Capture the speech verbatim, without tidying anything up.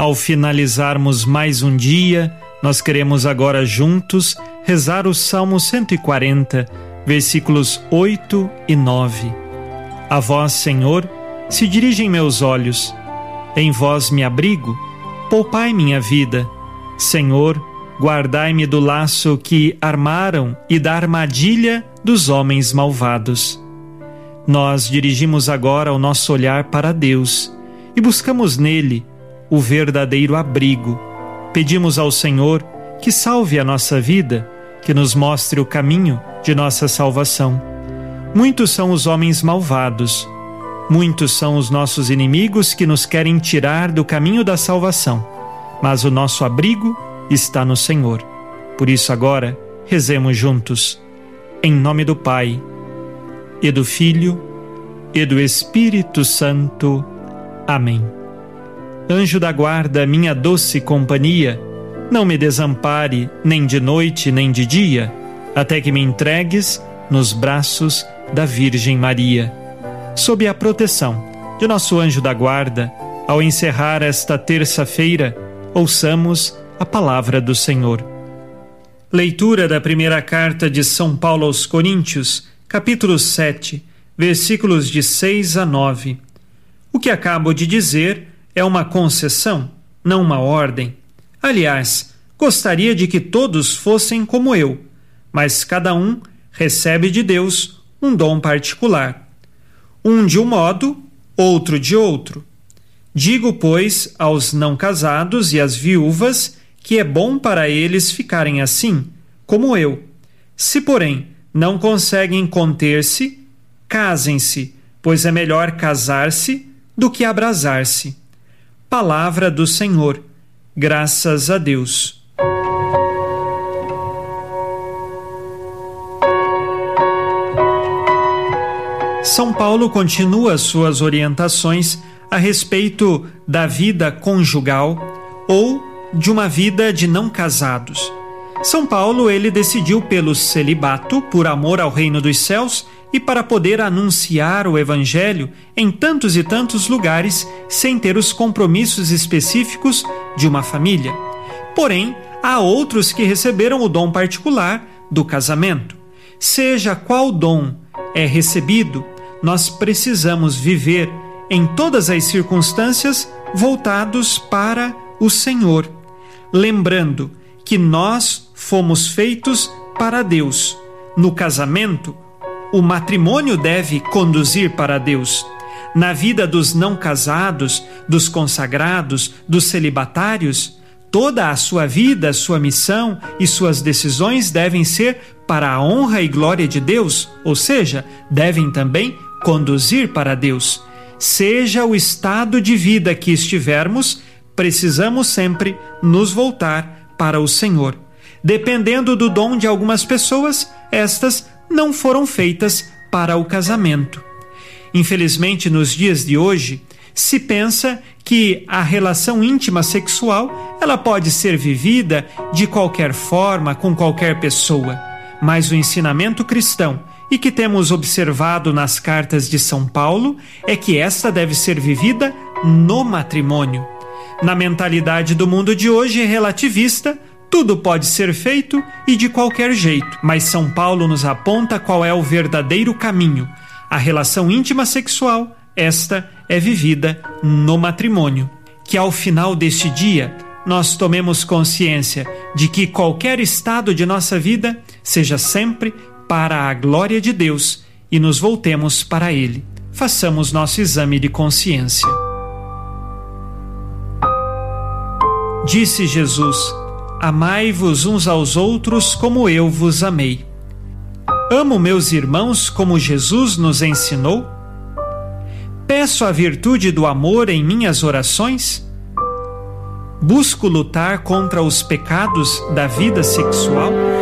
Ao finalizarmos mais um dia, nós queremos agora juntos rezar o Salmo cento e quarenta, versículos oito e nove. A vós, Senhor, se dirigem meus olhos. Em vós me abrigo, poupai minha vida. Senhor, guardai-me do laço que armaram e da armadilha dos homens malvados. Nós dirigimos agora o nosso olhar para Deus e buscamos nele o verdadeiro abrigo. Pedimos ao Senhor que salve a nossa vida, que nos mostre o caminho de nossa salvação. Muitos são os homens malvados, muitos são os nossos inimigos que nos querem tirar do caminho da salvação, mas o nosso abrigo está no Senhor. Por isso agora, rezemos juntos. Em nome do Pai, e do Filho, e do Espírito Santo. Amém. Anjo da guarda, minha doce companhia, não me desampare nem de noite nem de dia, até que me entregues nos braços da Virgem Maria. Sob a proteção de nosso anjo da guarda, ao encerrar esta terça-feira, ouçamos a palavra do Senhor. Leitura da primeira carta de São Paulo aos Coríntios, capítulo sete, versículos de seis a nove. O que acabo de dizer é uma concessão, não uma ordem. Aliás, gostaria de que todos fossem como eu, mas cada um recebe de Deus um dom particular. Um de um modo, outro de outro. Digo, pois, aos não casados e às viúvas que é bom para eles ficarem assim, como eu. Se, porém, não conseguem conter-se, casem-se, pois é melhor casar-se do que abrasar-se. Palavra do Senhor. Graças a Deus. São Paulo continua suas orientações a respeito da vida conjugal ou de uma vida de não casados. São Paulo ele decidiu pelo celibato por amor ao reino dos céus e para poder anunciar o Evangelho em tantos e tantos lugares sem ter os compromissos específicos de uma família. Porém, há outros que receberam o dom particular do casamento. Seja qual dom é recebido, nós precisamos viver em todas as circunstâncias voltados para o Senhor, lembrando que nós fomos feitos para Deus. No casamento, o matrimônio deve conduzir para Deus. Na vida dos não casados, dos consagrados, dos celibatários, toda a sua vida, sua missão e suas decisões devem ser para a honra e glória de Deus, ou seja, devem também conduzir para Deus. Seja o estado de vida que estivermos, precisamos sempre nos voltar para o Senhor. Dependendo do dom de algumas pessoas, estas não foram feitas para o casamento. Infelizmente, nos dias de hoje, se pensa que a relação íntima sexual ela pode ser vivida de qualquer forma, com qualquer pessoa. Mas o ensinamento cristão, e que temos observado nas cartas de São Paulo, é que esta deve ser vivida no matrimônio. Na mentalidade do mundo de hoje relativista, tudo pode ser feito e de qualquer jeito, mas São Paulo nos aponta qual é o verdadeiro caminho. A relação íntima sexual, esta é vivida no matrimônio. Que ao final deste dia, nós tomemos consciência de que qualquer estado de nossa vida seja sempre para a glória de Deus e nos voltemos para Ele. Façamos nosso exame de consciência. Disse Jesus: amai-vos uns aos outros como eu vos amei. Amo meus irmãos como Jesus nos ensinou? Peço a virtude do amor em minhas orações? Busco lutar contra os pecados da vida sexual?